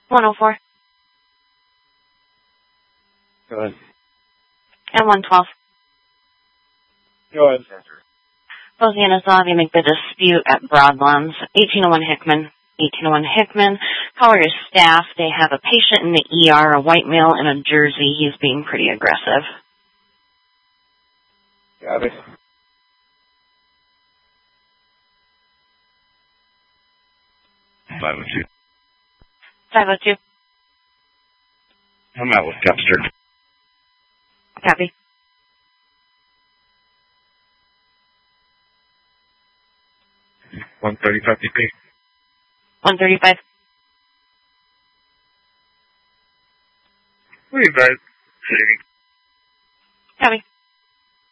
104. Go ahead. And 112. Go ahead. Both units will have you make the dispute at Broadlands. 1801 Hickman. 1801 Hickman. Caller is staff. They have a patient in the ER, a white male in a jersey. He's being pretty aggressive. Got it. $502. 502. I'm out with Dexter. Copy. $135 DP. 135. What are you guys saying? Copy.